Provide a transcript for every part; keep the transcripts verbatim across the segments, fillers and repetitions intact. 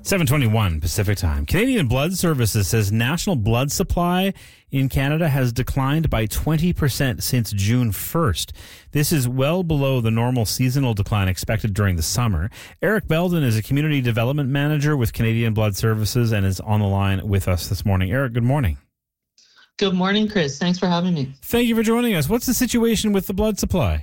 seven twenty-one Pacific Time. Canadian Blood Services says national blood supply in Canada has declined by twenty percent since June first. This is well below the normal seasonal decline expected during the summer. Eric Belden is a community development manager with Canadian Blood Services and is on the line with us this morning. Eric, good morning. Good morning, Chris. Thanks for having me. Thank you for joining us. What's the situation with the blood supply?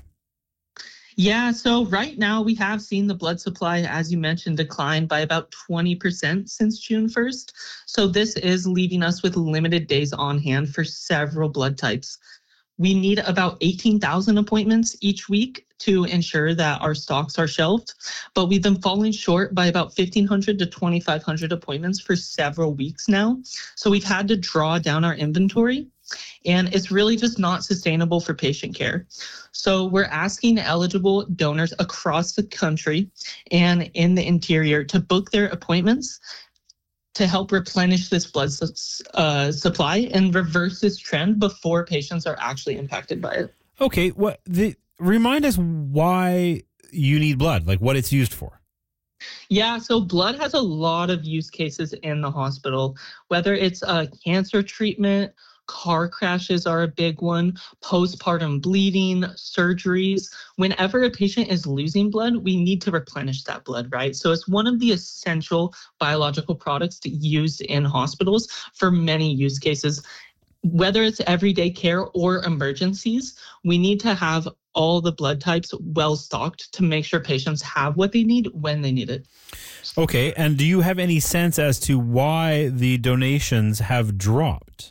Yeah, so right now we have seen the blood supply, as you mentioned, decline by about twenty percent since June first. So this is leaving us with limited days on hand for several blood types. We need about eighteen thousand appointments each week to ensure that our stocks are shelved, but we've been falling short by about fifteen hundred to twenty-five hundred appointments for several weeks now. So we've had to draw down our inventory, and it's really just not sustainable for patient care. So we're asking eligible donors across the country and in the interior to book their appointments to help replenish this blood uh, supply and reverse this trend before patients are actually impacted by it. Okay, what the remind us why you need blood, like what it's used for. Yeah, so blood has a lot of use cases in the hospital, whether it's a cancer treatment, car crashes are a big one, postpartum bleeding, surgeries. Whenever a patient is losing blood, we need to replenish that blood, right? So it's one of the essential biological products to use in hospitals for many use cases. Whether it's everyday care or emergencies, we need to have all the blood types well stocked to make sure patients have what they need when they need it. Okay, and do you have any sense as to why the donations have dropped?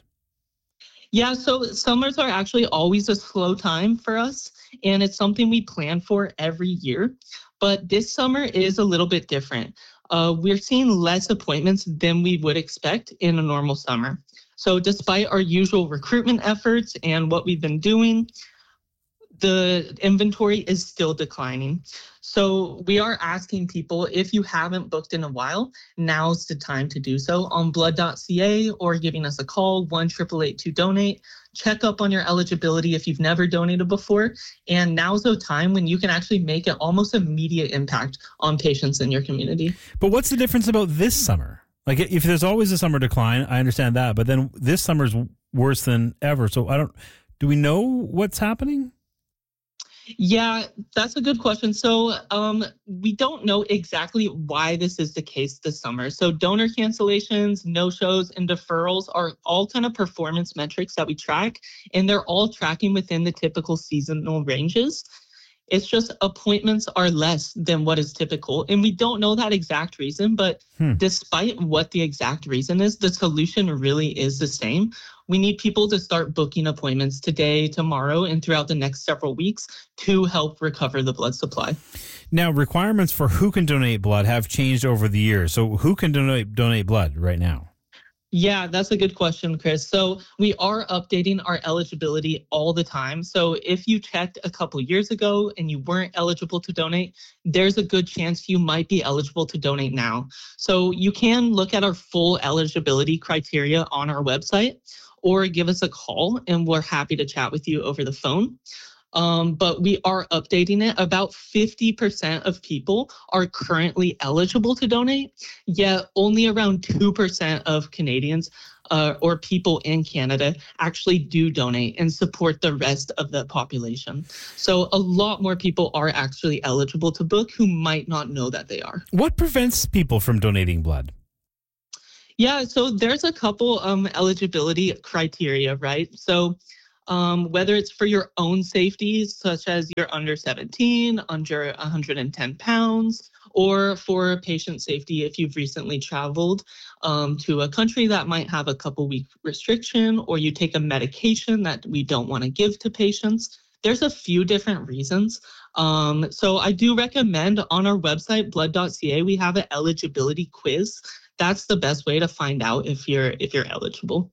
Yeah, so summers are actually always a slow time for us, and it's something we plan for every year. But this summer is a little bit different. Uh, we're seeing less appointments than we would expect in a normal summer. So despite our usual recruitment efforts and what we've been doing, the inventory is still declining. So we are asking people, if you haven't booked in a while, now's the time to do so on blood dot c a or giving us a call, one eight eight eight two donate. Check up on your eligibility if you've never donated before. And now's the time when you can actually make an almost immediate impact on patients in your community. But what's the difference about this summer? Like, if there's always a summer decline, I understand that, but then this summer's worse than ever. So I don't, do we know what's happening? Yeah, that's a good question. So um, we don't know exactly why this is the case this summer. So donor cancellations, no-shows, and deferrals are all kind of performance metrics that we track, and they're all tracking within the typical seasonal ranges. It's just appointments are less than what is typical, and we don't know that exact reason, but hmm. despite what the exact reason is, the solution really is the same. We need people to start booking appointments today, tomorrow, and throughout the next several weeks to help recover the blood supply. Now, requirements for who can donate blood have changed over the years. So who can donate donate blood right now? Yeah, that's a good question, Chris. So we are updating our eligibility all the time. So if you checked a couple years ago and you weren't eligible to donate, there's a good chance you might be eligible to donate now. So you can look at our full eligibility criteria on our website or give us a call, and we're happy to chat with you over the phone. Um, but we are updating it. About fifty percent of people are currently eligible to donate, yet only around two percent of Canadians uh, or people in Canada actually do donate and support the rest of the population. So a lot more people are actually eligible to book who might not know that they are. What prevents people from donating blood? Yeah, so there's a couple um, eligibility criteria, right? So Um, whether it's for your own safety, such as you're under seventeen, under one hundred ten pounds, or for patient safety if you've recently traveled um, to a country that might have a couple week restriction, or you take a medication that we don't want to give to patients. There's a few different reasons. Um, so I do recommend on our website, blood dot c a, we have an eligibility quiz. That's the best way to find out if you're if you're eligible.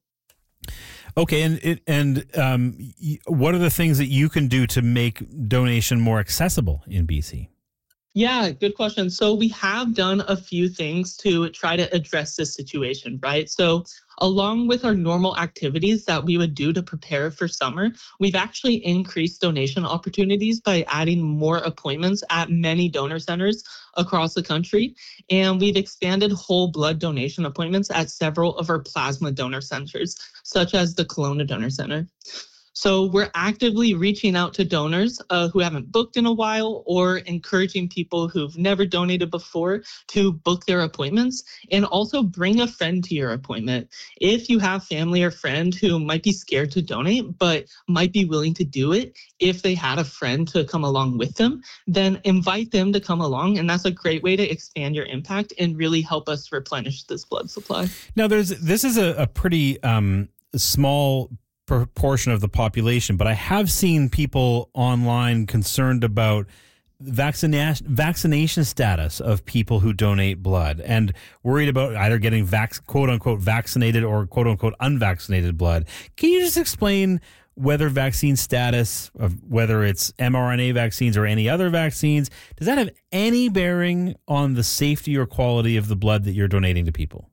Okay, and it, and um, what are the things that you can do to make donation more accessible in B C? Yeah, good question. So we have done a few things to try to address this situation, right? So Along with our normal activities that we would do to prepare for summer, we've actually increased donation opportunities by adding more appointments at many donor centers across the country. And we've expanded whole blood donation appointments at several of our plasma donor centers, such as the Kelowna Donor Center. So we're actively reaching out to donors uh, who haven't booked in a while, or encouraging people who've never donated before to book their appointments, and also bring a friend to your appointment. If you have family or friend who might be scared to donate, but might be willing to do it if they had a friend to come along with them, then invite them to come along. And that's a great way to expand your impact and really help us replenish this blood supply. Now, there's this is a, a pretty um, small proportion of the population, but I have seen people online concerned about vaccination vaccination status of people who donate blood, and worried about either getting vac- quote unquote vaccinated or quote unquote unvaccinated blood. Can you just explain whether vaccine status, of whether it's mRNA vaccines or any other vaccines, does that have any bearing on the safety or quality of the blood that you're donating to people?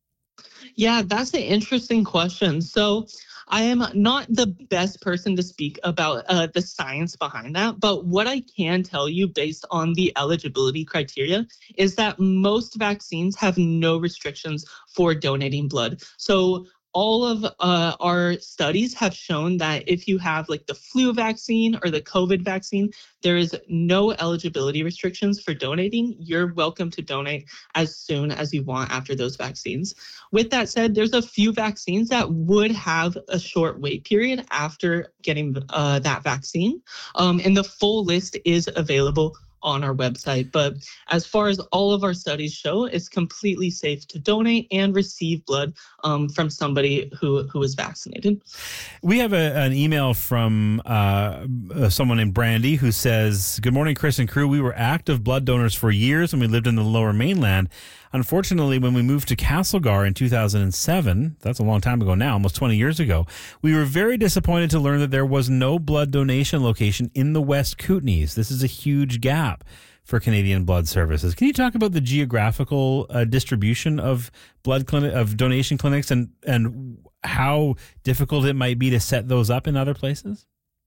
Yeah, that's an interesting question. So I am not the best person to speak about uh, the science behind that, but what I can tell you based on the eligibility criteria is that most vaccines have no restrictions for donating blood. So all of uh, our studies have shown that if you have like the flu vaccine or the COVID vaccine, there is no eligibility restrictions for donating. You're welcome to donate as soon as you want after those vaccines. With that said, there's a few vaccines that would have a short wait period after getting uh, that vaccine. Um, and the full list is available on our website. But as far as all of our studies show, it's completely safe to donate and receive blood um, from somebody who, who is vaccinated. We have a, an email from uh, someone named Brandy who says, "Good morning, Chris and crew. We were active blood donors for years when we lived in the Lower Mainland. Unfortunately, when we moved to Castlegar in two thousand seven, that's a long time ago now, almost twenty years ago, we were very disappointed to learn that there was no blood donation location in the West Kootenays. This is a huge gap for Canadian Blood Services." Can you talk about the geographical uh, distribution of blood clinic of donation clinics and and how difficult it might be to set those up in other places?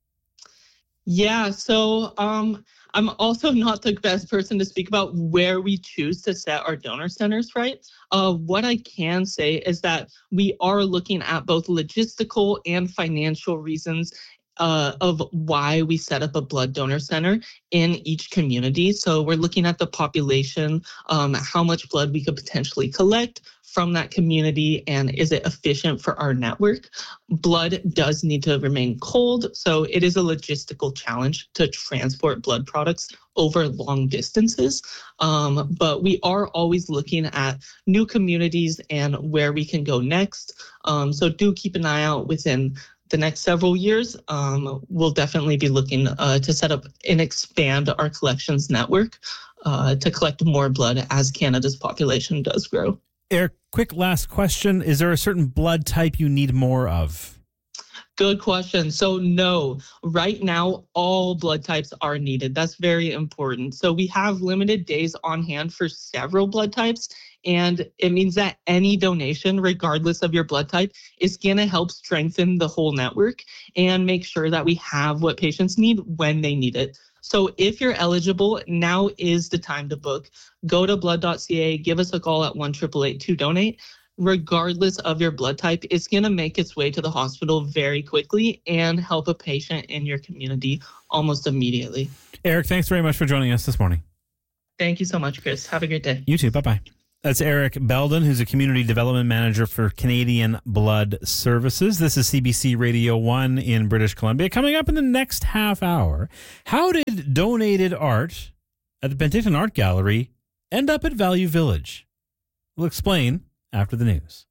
Yeah, so um, I'm also not the best person to speak about where we choose to set our donor centers, right? Uh, what I can say is that we are looking at both logistical and financial reasons Uh, of why we set up a blood donor center in each community. So we're looking at the population, um, how much blood we could potentially collect from that community, and is it efficient for our network? Blood does need to remain cold, so it is a logistical challenge to transport blood products over long distances. Um, but we are always looking at new communities and where we can go next. Um, so do keep an eye out within the next several years. Um, we'll definitely be looking uh, to set up and expand our collections network uh, to collect more blood as Canada's population does grow. Eric, quick last question. Is there a certain blood type you need more of? Good question. So no, right now, all blood types are needed. That's very important. So we have limited days on hand for several blood types. And it means that any donation, regardless of your blood type, is going to help strengthen the whole network and make sure that we have what patients need when they need it. So if you're eligible, now is the time to book. Go to blood dot c a, give us a call at one eight eight eight two donate. Regardless of your blood type, it's going to make its way to the hospital very quickly and help a patient in your community almost immediately. Eric, thanks very much for joining us this morning. Thank you so much, Chris. Have a great day. You too. Bye-bye. That's Eric Belden, who's a Community Development Manager for Canadian Blood Services. This is C B C Radio one in British Columbia. Coming up in the next half hour, how did donated art at the Penticton Art Gallery end up at Value Village? We'll explain after the news.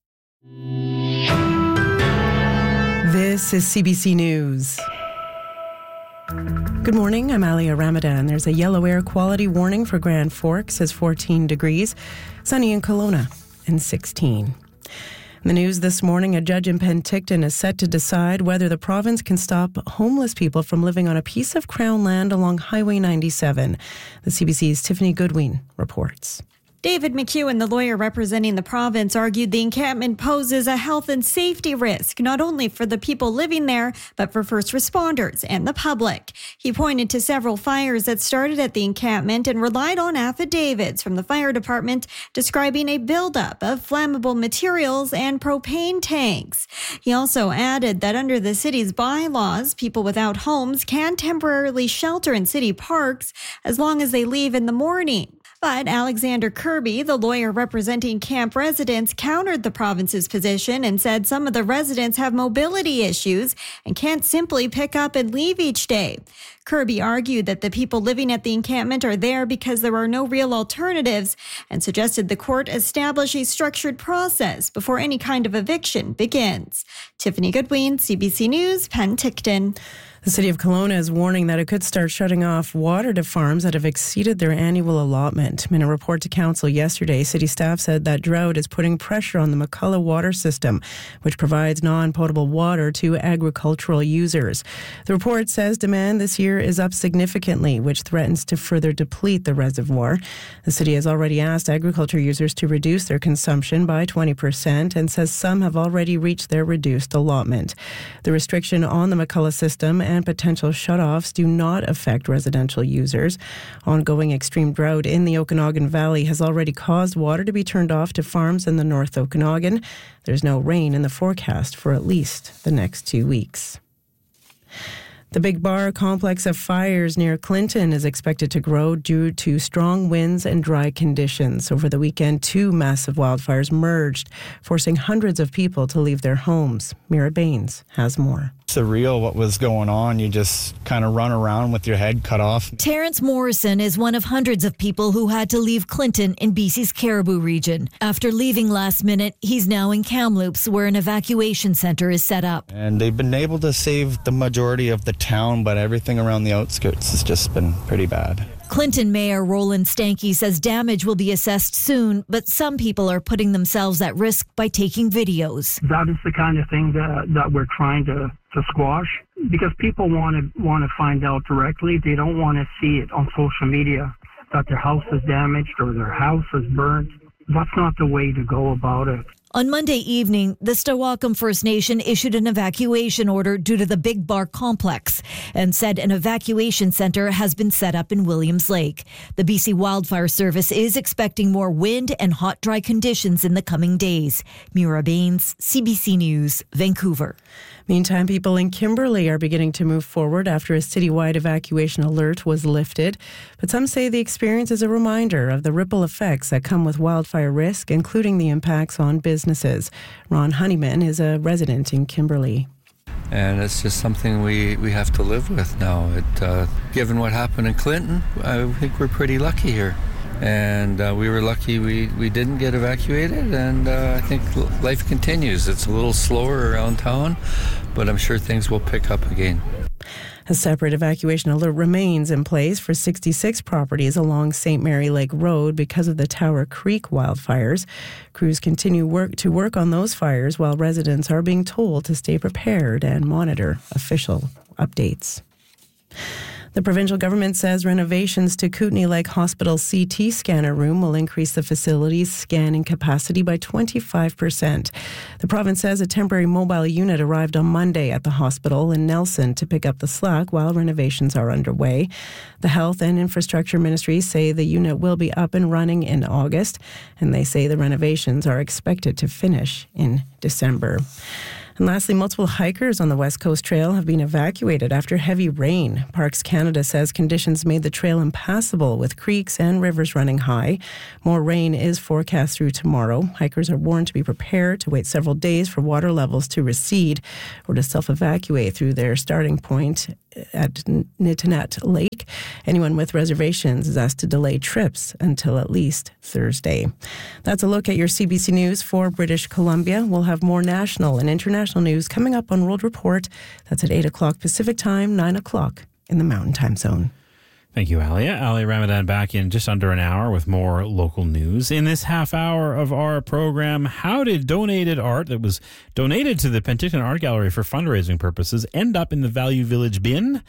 This is C B C News. Good morning, I'm Alia Ramadan. There's a yellow air quality warning for Grand Forks as fourteen degrees, sunny in Kelowna and sixteen. In the news this morning, a judge in Penticton is set to decide whether the province can stop homeless people from living on a piece of Crown land along Highway ninety-seven. The C B C's Tiffany Goodwin reports. David McEwen, the lawyer representing the province, argued the encampment poses a health and safety risk, not only for the people living there, but for first responders and the public. He pointed to several fires that started at the encampment and relied on affidavits from the fire department describing a buildup of flammable materials and propane tanks. He also added that under the city's bylaws, people without homes can temporarily shelter in city parks as long as they leave in the morning. But Alexander Kirby, the lawyer representing camp residents, countered the province's position and said some of the residents have mobility issues and can't simply pick up and leave each day. Kirby argued that the people living at the encampment are there because there are no real alternatives and suggested the court establish a structured process before any kind of eviction begins. Tiffany Goodwin, C B C News, Penticton. The city of Kelowna is warning that it could start shutting off water to farms that have exceeded their annual allotment. In a report to council yesterday, city staff said that drought is putting pressure on the McCullough water system, which provides non-potable water to agricultural users. The report says demand this year is up significantly, which threatens to further deplete the reservoir. The city has already asked agriculture users to reduce their consumption by twenty percent and says some have already reached their reduced allotment. The restriction on the McCullough system and potential shutoffs do not affect residential users. Ongoing extreme drought in the Okanagan Valley has already caused water to be turned off to farms in the North Okanagan. There's no rain in the forecast for at least the next two weeks. The Big Bar complex of fires near Clinton is expected to grow due to strong winds and dry conditions. Over the weekend, two massive wildfires merged, forcing hundreds of people to leave their homes. Mira Baines has more. Surreal what was going on. You just kind of run around with your head cut off. Terrence Morrison is one of hundreds of people who had to leave Clinton in B C's Caribou region. After leaving last minute, he's now in Kamloops, where an evacuation center is set up. And they've been able to save the majority of the town, but everything around the outskirts has just been pretty bad. Clinton Mayor Roland Stanky says damage will be assessed soon, but some people are putting themselves at risk by taking videos. That is the kind of thing that, that we're trying to, to squash, because people want to want to find out directly. They don't want to see it on social media that their house is damaged or their house is burnt. That's not the way to go about it. On Monday evening, the Stawakam First Nation issued an evacuation order due to the Big Bar complex and said an evacuation center has been set up in Williams Lake. The B C Wildfire Service is expecting more wind and hot, dry conditions in the coming days. Mira Baines, C B C News, Vancouver. Meantime, people in Kimberley are beginning to move forward after a citywide evacuation alert was lifted. But some say the experience is a reminder of the ripple effects that come with wildfire risk, including the impacts on businesses. Ron Honeyman is a resident in Kimberley. And it's just something we, we have to live with now. It, uh, given what happened in Clinton, I think we're pretty lucky here. And uh, we were lucky we, we didn't get evacuated, and uh, I think life continues. It's a little slower around town, but I'm sure things will pick up again. A separate evacuation alert remains in place for sixty-six properties along Saint Mary Lake Road because of the Tower Creek wildfires. Crews continue work to work on those fires while residents are being told to stay prepared and monitor official updates. The provincial government says renovations to Kootenay Lake Hospital C T scanner room will increase the facility's scanning capacity by twenty-five percent. The province says a temporary mobile unit arrived on Monday at the hospital in Nelson to pick up the slack while renovations are underway. The Health and Infrastructure Ministries say the unit will be up and running in August, and they say the renovations are expected to finish in December. And lastly, multiple hikers on the West Coast Trail have been evacuated after heavy rain. Parks Canada says conditions made the trail impassable with creeks and rivers running high. More rain is forecast through tomorrow. Hikers are warned to be prepared to wait several days for water levels to recede or to self-evacuate through their starting point at Nitinet Lake. Anyone with reservations is asked to delay trips until at least Thursday. That's a look at your C B C News for British Columbia. We'll have more national and international news coming up on World Report. That's at eight o'clock Pacific Time, nine o'clock in the Mountain Time Zone. Thank you, Alia. Ali Ramadan back in just under an hour with more local news. In this half hour of our program, how did donated art that was donated to the Penticton Art Gallery for fundraising purposes end up in the Value Village bin?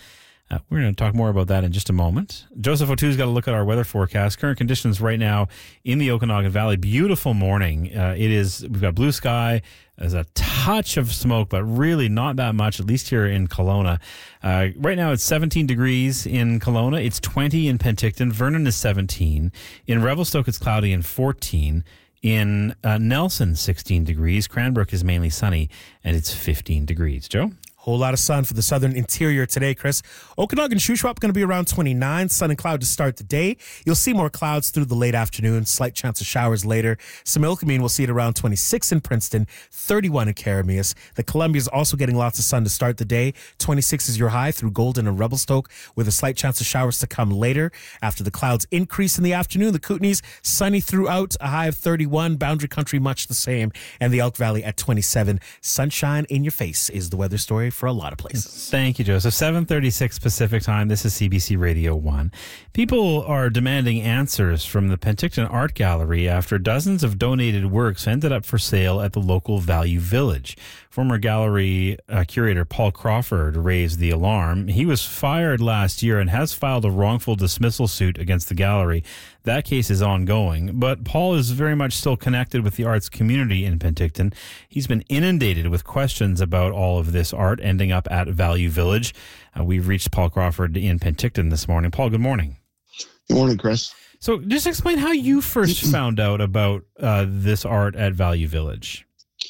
Uh, we're going to talk more about that in just a moment. Joseph O'Too's got to look at our weather forecast. Current conditions right now in the Okanagan Valley. Beautiful morning. Uh, it is. We've got blue sky. There's a touch of smoke, but really not that much, at least here in Kelowna. Uh, right now it's seventeen degrees in Kelowna. It's twenty in Penticton. Vernon is seventeen. In Revelstoke, it's cloudy and fourteen. In uh, Nelson, sixteen degrees. Cranbrook is mainly sunny, and it's fifteen degrees. Joe? Whole lot of sun for the southern interior today, Chris. Okanagan Shuswap going to be around twenty-nine. Sun and cloud to start the day. You'll see more clouds through the late afternoon. Slight chance of showers later. Similkameen will see it around twenty-six in Princeton, thirty-one in Karamias. The Columbia is also getting lots of sun to start the day. twenty-six is your high through Golden and Revelstoke, with a slight chance of showers to come later. After the clouds increase in the afternoon, the Kootenays sunny throughout, a high of thirty-one. Boundary Country much the same, and the Elk Valley at twenty-seven. Sunshine in your face is the weather story for a lot of places. Thank you, Joseph. seven thirty-six Pacific Time. This is C B C Radio one. People are demanding answers from the Penticton Art Gallery after dozens of donated works ended up for sale at the local Value Village. Former gallery uh, curator Paul Crawford raised the alarm. He was fired last year and has filed a wrongful dismissal suit against the gallery. That case is ongoing, but Paul is very much still connected with the arts community in Penticton. He's been inundated with questions about all of this art ending up at Value Village. Uh, we've reached Paul Crawford in Penticton this morning. Paul, good morning. Good morning, Chris. So just explain how you first found out about uh, this art at Value Village.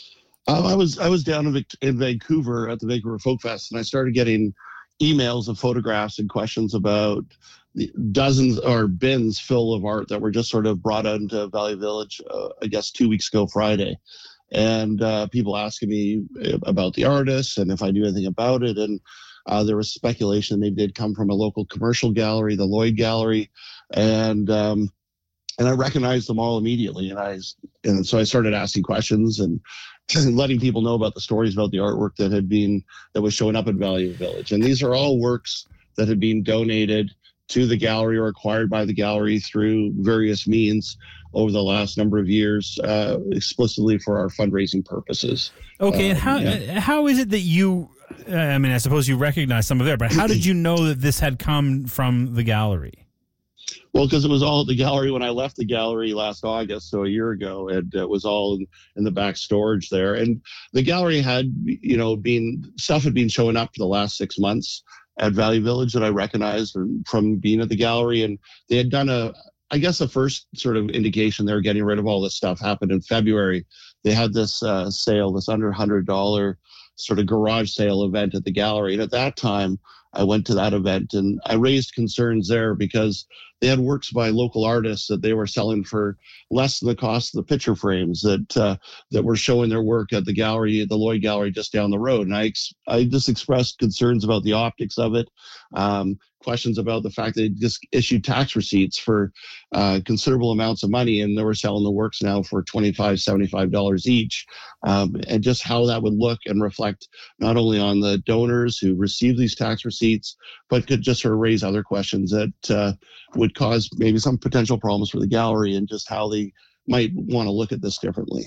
Uh, I was I was down in, Vic- in Vancouver at the Vancouver Folk Fest, and I started getting emails of photographs and questions about the dozens or bins full of art that were just sort of brought out into Value Village, uh, I guess, two weeks ago Friday. And uh, people asking me about the artists and if I knew anything about it. And uh, there was speculation they did come from a local commercial gallery, the Lloyd Gallery. And um, and I recognized them all immediately. And I and so I started asking questions and letting people know about the stories about the artwork that had been that was showing up at Value Village. And these are all works that had been donated to the gallery or acquired by the gallery through various means over the last number of years, uh, explicitly for our fundraising purposes. Okay, and Um, how yeah. how is it that you, uh, I mean, I suppose you recognize some of there, but how did you know that this had come from the gallery? Well, because it was all at the gallery when I left the gallery last August, so a year ago, and it was all in, in the back storage there. And the gallery had, you know, been stuff had been showing up for the last six months at Value Village that I recognized from being at the gallery, and they had done a, I guess, the first sort of indication they were getting rid of all this stuff happened in February. They had this uh, sale, this under one hundred dollars sort of garage sale event at the gallery, and at that time, I went to that event and I raised concerns there because they had works by local artists that they were selling for less than the cost of the picture frames that uh, that were showing their work at the gallery, the Lloyd Gallery just down the road. And I ex- I just expressed concerns about the optics of it, um, questions about the fact they just issued tax receipts for uh, considerable amounts of money, and they were selling the works now for twenty-five dollars, seventy-five dollars each, um, and just how that would look and reflect not only on the donors who received these tax receipts, but could just sort of raise other questions that uh, would cause maybe some potential problems for the gallery and just how they might want to look at this differently.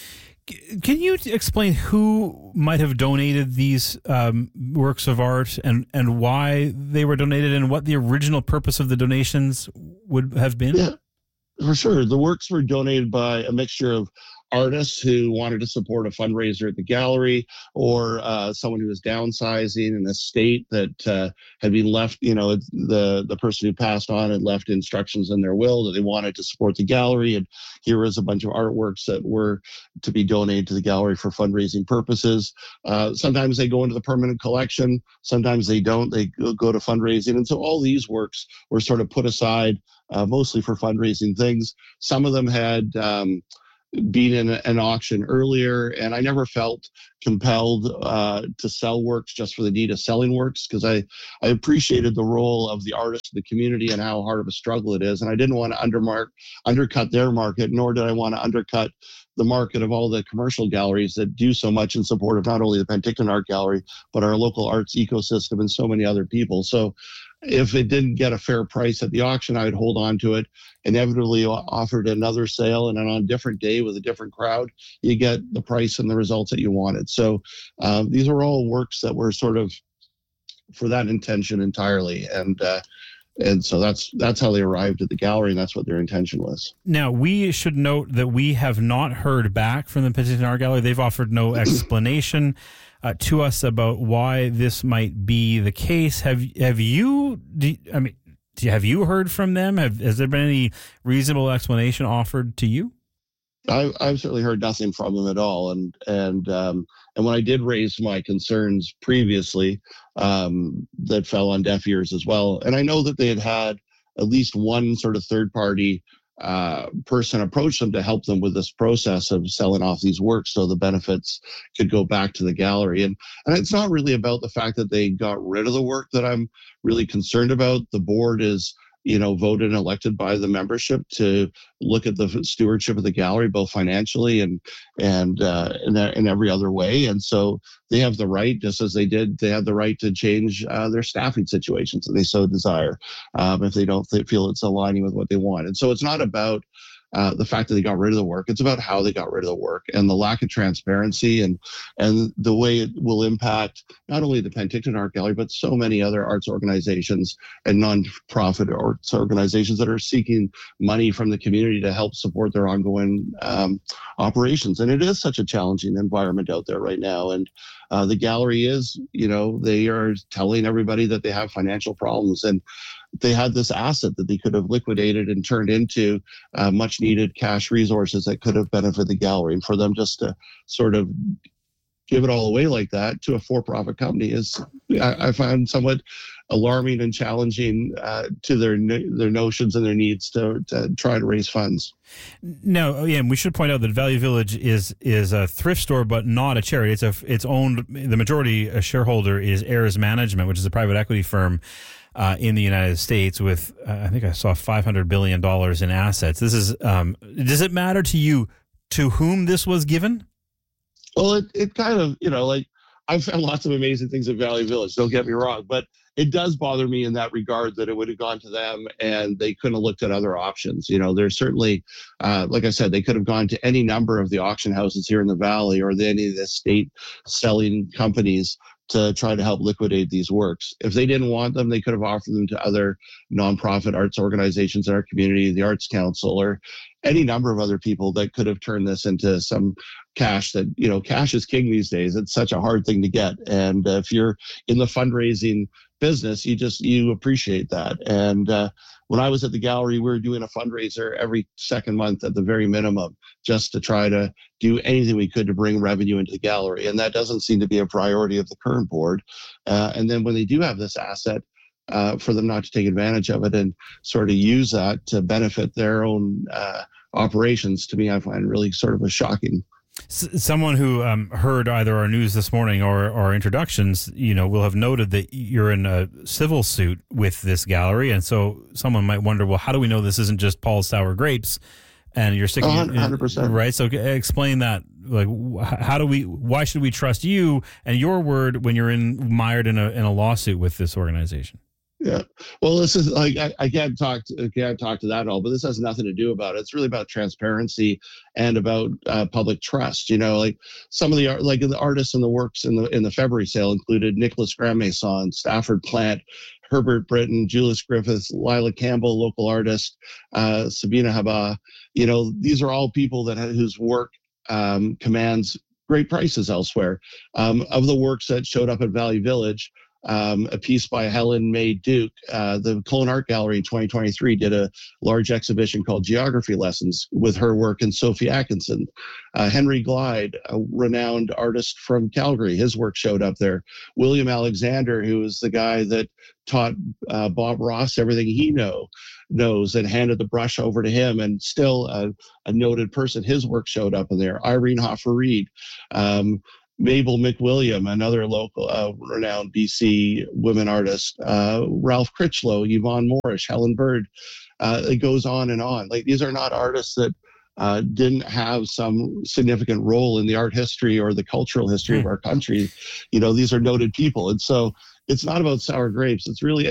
Can you explain who might have donated these um, works of art and, and why they were donated and what the original purpose of the donations would have been? Yeah, for sure. The works were donated by a mixture of artists who wanted to support a fundraiser at the gallery, or uh, someone who was downsizing an estate that uh, had been left, you know, the, the person who passed on had left instructions in their will that they wanted to support the gallery. And here was a bunch of artworks that were to be donated to the gallery for fundraising purposes. Uh, sometimes they go into the permanent collection. Sometimes they don't. They go to fundraising. And so all these works were sort of put aside uh, mostly for fundraising things. Some of them had um, been in an auction earlier, and I never felt compelled uh, to sell works just for the need of selling works, because I, I appreciated the role of the artist in the community and how hard of a struggle it is. And I didn't want to undermark, undercut their market, nor did I want to undercut the market of all the commercial galleries that do so much in support of not only the Penticton Art Gallery, but our local arts ecosystem and so many other people. So if it didn't get a fair price at the auction, I would hold on to it. Inevitably offered another sale, and then on a different day with a different crowd, you get the price and the results that you wanted. So um, these are all works that were sort of for that intention entirely. And uh, and so that's that's how they arrived at the gallery, and that's what their intention was. Now, we should note that we have not heard back from the Penticton Art Gallery. They've offered no explanation uh, to us about why this might be the case. Have have you? Do, I mean, do, have you heard from them? Have, has there been any reasonable explanation offered to you? I, I've certainly heard nothing from them at all, and and um, and when I did raise my concerns previously, um, that fell on deaf ears as well. And I know that they had had at least one sort of third party uh, person approach them to help them with this process of selling off these works, so the benefits could go back to the gallery. And and it's not really about the fact that they got rid of the work that I'm really concerned about. The board is, you know, voted and elected by the membership to look at the stewardship of the gallery, both financially and and uh, in, in every other way. And so they have the right, just as they did, they have the right to change uh, their staffing situations if they so desire, um, if they don't th- feel it's aligning with what they want. And so it's not about Uh, the fact that they got rid of the work. It's about how they got rid of the work and the lack of transparency and and the way it will impact not only the Penticton Art Gallery, but so many other arts organizations and non-profit arts organizations that are seeking money from the community to help support their ongoing um, operations. And it is such a challenging environment out there right now. And uh, the gallery is, you know, they are telling everybody that they have financial problems, and they had this asset that they could have liquidated and turned into uh, much needed cash resources that could have benefited the gallery. And for them just to sort of give it all away like that to a for-profit company is, I, I find, somewhat alarming and challenging uh, to their their notions and their needs to, to try to raise funds. No, yeah, and we should point out that Value Village is is a thrift store, but not a charity. It's a it's owned. The majority shareholder is Heirs Management, which is a private equity firm Uh, in the United States with, uh, I think I saw five hundred billion dollars in assets. This is, um, does it matter to you to whom this was given? Well, it, it kind of, you know, like I've found lots of amazing things at Value Village, don't get me wrong, but it does bother me in that regard that it would have gone to them and they couldn't have looked at other options. You know, there's certainly, uh, like I said, they could have gone to any number of the auction houses here in the Valley or the, any of the state selling companies to try to help liquidate these works. If they didn't want them, they could have offered them to other nonprofit arts organizations in our community, the Arts Council, or any number of other people that could have turned this into some cash that, you know, cash is king these days. It's such a hard thing to get. And uh, if you're in the fundraising business, you just, you appreciate that. And uh, when I was at the gallery, we were doing a fundraiser every second month at the very minimum, just to try to do anything we could to bring revenue into the gallery. And that doesn't seem to be a priority of the current board. Uh, and then when they do have this asset, uh, for them not to take advantage of it and sort of use that to benefit their own uh, operations, to me, I find really sort of a shocking. S- someone who um, heard either our news this morning or, or our introductions, you know, will have noted that you're in a civil suit with this gallery. And so someone might wonder, well, how do we know this isn't just Paul's Sour Grapes? And you're sticking, one hundred percent. Right? So explain that. Like, how do we? Why should we trust you and your word when you're in mired in a in a lawsuit with this organization? Yeah. Well, this is like I, I can't talk to, I can't talk to that at all, but this has nothing to do about it. It's really about transparency and about uh, public trust. You know, like some of the art, like the artists and the works in the in the February sale included Nicholas Grandmaison, Stafford Plant, Herbert Britton, Julius Griffiths, Lila Campbell, local artist, uh, Sabina Haba. You know, these are all people that whose work um, commands great prices elsewhere. Um, of the works that showed up at Value Village, Um, a piece by Helen May Duke. Uh, the Kelowna Art Gallery in twenty twenty-three did a large exhibition called Geography Lessons with her work and Sophie Atkinson. Uh, Henry Glide, a renowned artist from Calgary, his work showed up there. William Alexander, who is the guy that taught uh, Bob Ross everything he know knows and handed the brush over to him, and still a, a noted person, his work showed up in there. Irene Hoffer-Reed, um, Mabel McWilliam, another local uh, renowned B C women artist, uh, Ralph Critchlow, Yvonne Morris, Helen Bird. Uh, it goes on and on. Like, these are not artists that uh, didn't have some significant role in the art history or the cultural history of our country. You know, these are noted people. And so it's not about sour grapes. It's really